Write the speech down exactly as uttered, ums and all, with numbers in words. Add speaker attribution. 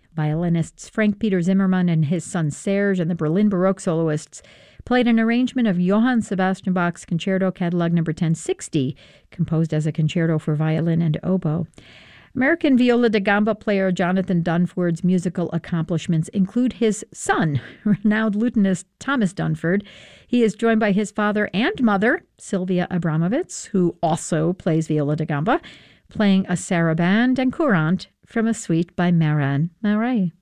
Speaker 1: Violinists Frank Peter Zimmermann and his son Serge and the Berlin Baroque soloists played an arrangement of Johann Sebastian Bach's Concerto Catalog number ten sixty, composed as a concerto for violin and oboe. American viola da gamba player Jonathan Dunford's musical accomplishments include his son, renowned lutenist Thomas Dunford. He is joined by his father and mother, Sylvia Abramovitz, who also plays viola da gamba, playing a sarabande and courante from a suite by Marin Marais.